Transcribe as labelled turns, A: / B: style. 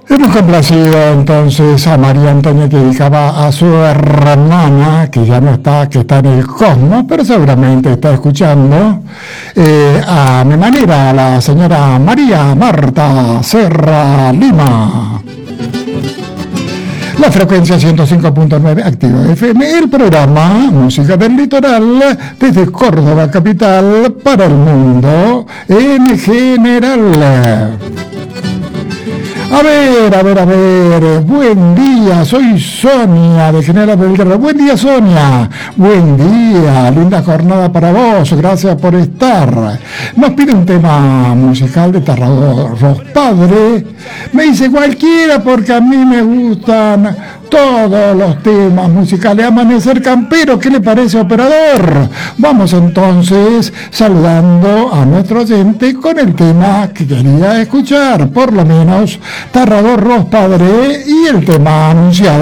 A: Hemos complacido entonces a María Antonia, que dedicaba a su hermana, que ya no está, que está en el cosmos, pero seguramente está escuchando, a mi manera, a la señora María Marta Serra Lima. La frecuencia 105.9 Activa FM, el programa Música del Litoral, desde Córdoba capital para el mundo en general. A ver, buen día, soy Sonia de General Belgrano. Buen día, Sonia, buen día, linda jornada para vos, gracias por estar. Nos pide un tema musical de Tarragorros Padre, me dice cualquiera porque a mí me gustan todos los temas musicales. Amanecer Campero, ¿qué le parece, operador? Vamos entonces saludando a nuestro oyente con el tema que quería escuchar, por lo menos Tarragorros Padre y el tema anunciado.